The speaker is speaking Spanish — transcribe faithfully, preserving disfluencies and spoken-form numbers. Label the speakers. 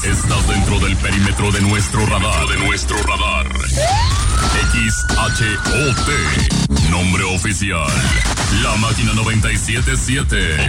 Speaker 1: Estás dentro del perímetro de nuestro radar. De nuestro radar. X H O T. Nombre oficial. La Máquina noventa y siete punto siete.